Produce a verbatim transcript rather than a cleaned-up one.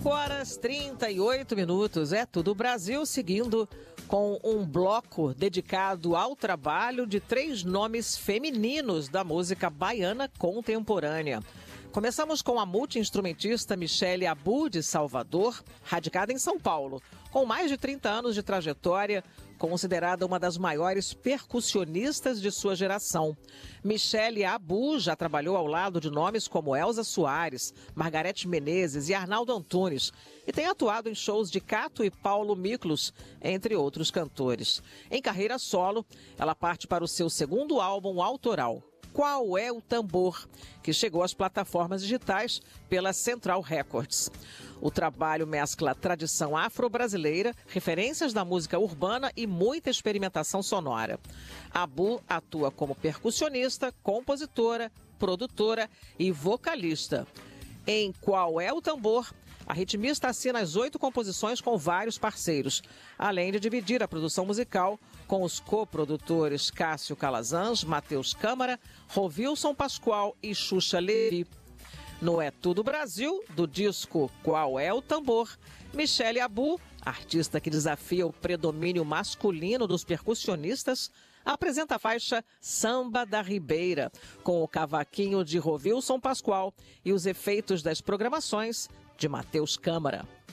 cinco horas e trinta e oito minutos. É tudo Brasil, seguindo com um bloco dedicado ao trabalho de três nomes femininos da música baiana contemporânea. Começamos com a multi-instrumentista Michele Abu, de Salvador, radicada em São Paulo. Com mais de trinta anos de trajetória, considerada uma das maiores percussionistas de sua geração. Michele Abu já trabalhou ao lado de nomes como Elza Soares, Margareth Menezes e Arnaldo Antunes, e tem atuado em shows de Cato e Paulo Miklos, entre outros cantores. Em carreira solo, ela parte para o seu segundo álbum autoral, Qual é o Tambor?, que chegou às plataformas digitais pela Central Records. O trabalho mescla tradição afro-brasileira, referências da música urbana e muita experimentação sonora. Abu atua como percussionista, compositora, produtora e vocalista. Em Qual é o Tambor?, a ritmista assina as oito composições com vários parceiros, além de dividir a produção musical com os coprodutores Cássio Calazans, Matheus Câmara, Rovilson Pascoal e Xuxa Levi. No É Tudo Brasil, do disco Qual é o Tambor?, Michele Abu, artista que desafia o predomínio masculino dos percussionistas, apresenta a faixa Samba da Ribeira, com o cavaquinho de Rovilson Pascoal e os efeitos das programações de Matheus Câmara.